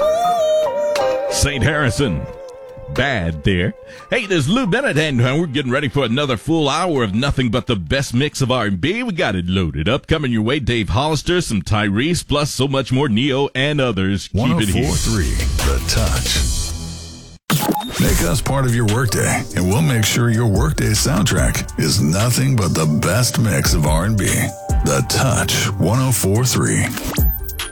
St. Harrison. Bad there. Hey, there's Lou Bennett, and we're getting ready for another full hour of nothing but the best mix of R&B. We got it loaded up. Coming your way, Dave Hollister, some Tyrese, plus so much more Neo and others. Keep it here. 104.3 The Touch. Make us part of your workday, and we'll make sure your workday soundtrack is nothing but the best mix of R&B. The Touch 104.3.